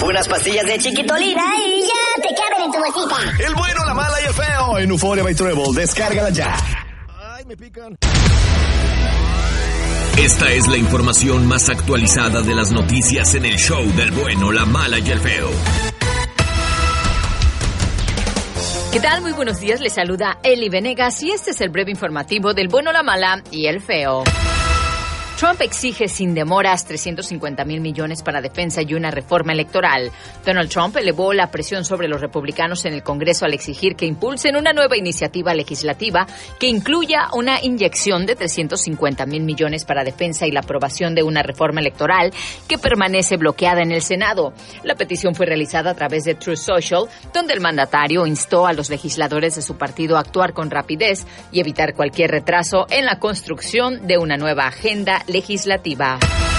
Unas pastillas de Chiquitolina y ya te caben en tu bolsita. El bueno, la mala y el feo en Euphoria by Treble. Descárgala ya. Ay, me pican. Esta es la información más actualizada de las noticias en el show del bueno, la mala y el feo. ¿Qué tal? Muy buenos días, les saluda Eli Venegas y este es el breve informativo del bueno, la mala y el feo. Trump exige sin demoras 350,000 millones para defensa y una reforma electoral. Donald Trump elevó la presión sobre los republicanos en el Congreso al exigir que impulsen una nueva iniciativa legislativa que incluya una inyección de 350,000 millones para defensa y la aprobación de una reforma electoral que permanece bloqueada en el Senado. La petición fue realizada a través de Truth Social, donde el mandatario instó a los legisladores de su partido a actuar con rapidez y evitar cualquier retraso en la construcción de una nueva agenda legislativa.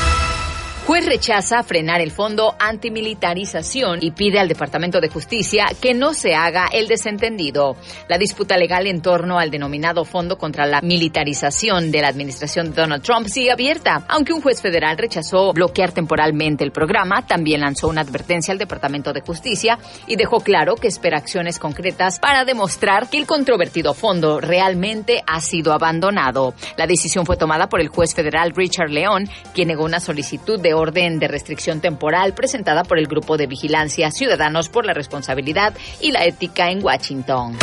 Juez rechaza frenar el fondo antimilitarización y pide al Departamento de Justicia que no se haga el desentendido. La disputa legal en torno al denominado Fondo contra la Militarización de la administración de Donald Trump sigue abierta. Aunque un juez federal rechazó bloquear temporalmente el programa, también lanzó una advertencia al Departamento de Justicia y dejó claro que espera acciones concretas para demostrar que el controvertido fondo realmente ha sido abandonado. La decisión fue tomada por el juez federal Richard León, quien negó una solicitud de orden de restricción temporal presentada por el Grupo de Vigilancia Ciudadanos por la Responsabilidad y la Ética en Washington.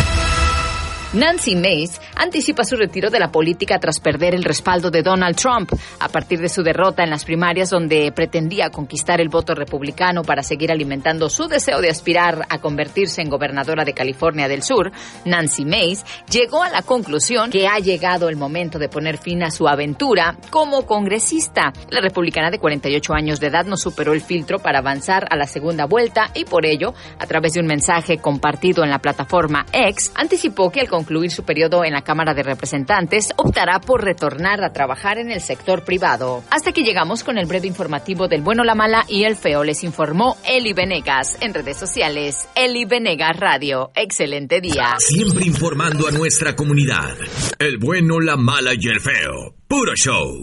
Nancy Mace anticipa su retiro de la política tras perder el respaldo de Donald Trump. A partir de su derrota en las primarias donde pretendía conquistar el voto republicano para seguir alimentando su deseo de aspirar a convertirse en gobernadora de California del Sur, Nancy Mace llegó a la conclusión que ha llegado el momento de poner fin a su aventura como congresista. La republicana de 48 años de edad no superó el filtro para avanzar a la segunda vuelta y por ello, a través de un mensaje compartido en la plataforma X, anticipó que al concluir su periodo en la Cámara de Representantes, optará por retornar a trabajar en el sector privado. Hasta que llegamos con el breve informativo del bueno, la mala y el feo. Les informó Eli Venegas. En redes sociales, Eli Venegas Radio. Excelente día. Siempre informando a nuestra comunidad. El bueno, la mala y el feo. Puro show.